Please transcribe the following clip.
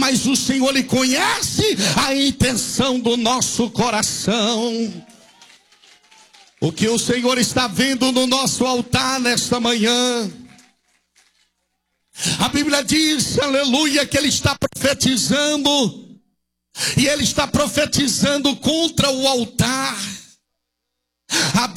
mas o Senhor, Ele conhece a intenção do nosso coração. O que o Senhor está vendo no nosso altar nesta manhã? A Bíblia diz, aleluia, que Ele está profetizando. E Ele está profetizando contra o altar. A